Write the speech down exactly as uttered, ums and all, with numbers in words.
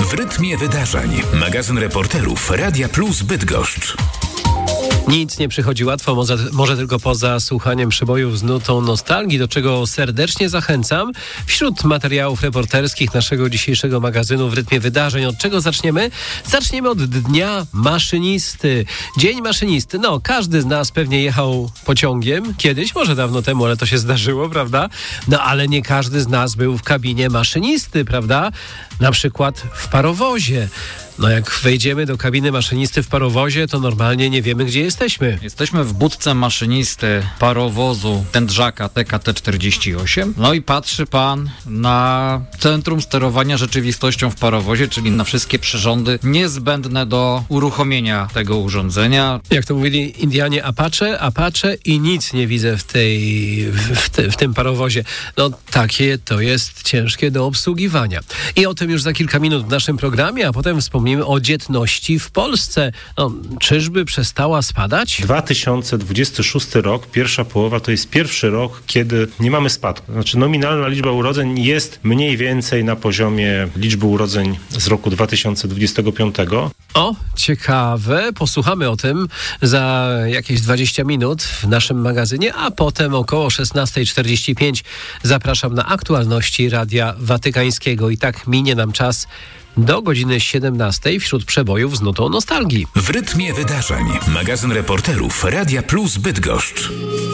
W rytmie wydarzeń. Magazyn reporterów Radia Plus Bydgoszcz. Nic nie przychodzi łatwo, może, może tylko poza słuchaniem przybojów z nutą nostalgii, do czego serdecznie zachęcam. Wśród materiałów reporterskich naszego dzisiejszego magazynu W rytmie wydarzeń. Od czego zaczniemy? Zaczniemy od Dnia Maszynisty. Dzień Maszynisty. No, każdy z nas pewnie jechał pociągiem kiedyś, może dawno temu, ale to się zdarzyło, prawda? No, ale nie każdy z nas był w kabinie maszynisty, prawda? Na przykład w parowozie. No jak wejdziemy do kabiny maszynisty w parowozie, to normalnie nie wiemy, gdzie jesteśmy. Jesteśmy w budce maszynisty parowozu Tędrzaka T K T czterdzieści osiem. No i patrzy pan na centrum sterowania rzeczywistością w parowozie, czyli na wszystkie przyrządy niezbędne do uruchomienia tego urządzenia. Jak to mówili Indianie, Apache, Apache i nic nie widzę w tej, w, te, w tym parowozie. No takie to jest ciężkie do obsługiwania. I o tym już za kilka minut w naszym programie, a potem wspomnimy o dzietności w Polsce. No, czyżby przestała spadać? dwa tysiące dwudziesty szósty rok, pierwsza połowa, to jest pierwszy rok, kiedy nie mamy spadku. Znaczy nominalna liczba urodzeń jest mniej więcej na poziomie liczby urodzeń z roku dwa tysiące dwudziestego piątego. O, ciekawe. Posłuchamy o tym za jakieś dwadzieścia minut w naszym magazynie, a potem około szesnasta czterdzieści pięć zapraszam na aktualności Radia Watykańskiego. I tak minie nam czas do godziny siedemnastej wśród przebojów z nutą nostalgii. W rytmie wydarzeń. Magazyn reporterów Radia Plus Bydgoszcz.